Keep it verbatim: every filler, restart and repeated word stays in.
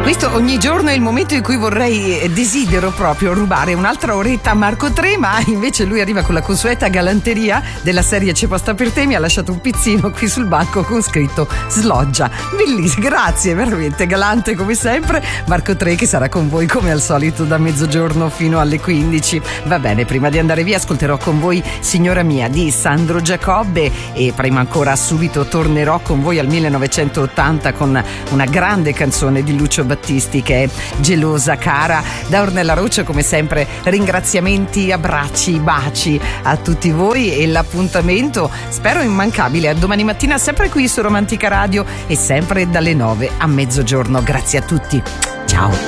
Questo ogni giorno è il momento in cui vorrei, eh, desidero proprio rubare un'altra oretta a Marco Tre, ma invece lui arriva con la consueta galanteria della serie C'è posta per te, mi ha lasciato un pizzino qui sul banco con scritto Sloggia. Bellissimo, grazie, veramente galante come sempre. Marco Tre che sarà con voi come al solito da mezzogiorno fino alle quindici. Va bene, prima di andare via ascolterò con voi Signora mia di Sandro Giacobbe e prima ancora subito tornerò con voi al millenovecentottanta con una grande canzone di Lucio Battisti che è Gelosa cara. Da Ornella Rocha come sempre ringraziamenti, abbracci, baci a tutti voi e l'appuntamento spero immancabile a domani mattina sempre qui su Romantica Radio e sempre dalle nove a mezzogiorno. Grazie a tutti, ciao.